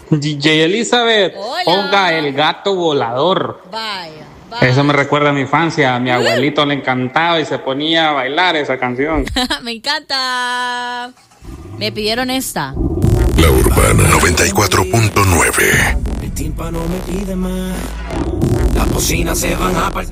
DJ Elizabeth, Hola. ponga el gato volador. Vaya. Eso me recuerda a mi infancia. A mi abuelito le encantaba y se ponía a bailar esa canción. Me encanta. Me pidieron esta. La Urbana 94.9. El tímpano me pide más. Las bocinas se van a partir.